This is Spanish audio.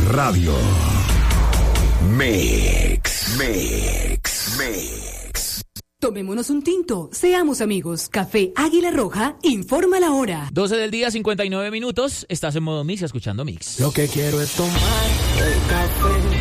Radio. Mix. Tomémonos un tinto, seamos amigos. Café Águila Roja informa la hora. 12 del día, 59 minutos. Estás en modo Mix, escuchando Mix. Lo que quiero es tomar el café.